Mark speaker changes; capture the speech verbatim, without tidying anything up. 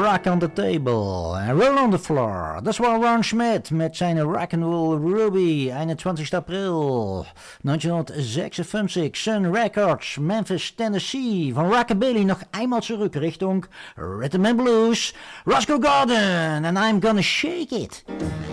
Speaker 1: Rock on the Table en Roll on the Floor. Dat is wel Ron Schmidt met zijn Rock'n'Roll Ruby, eenentwintigste april negentien zesenvijftig. Sun Records, Memphis, Tennessee. Van Rockabilly nog eenmaal terug richting Rhythm and Blues. Roscoe Gordon en I'm Gonna Shake It.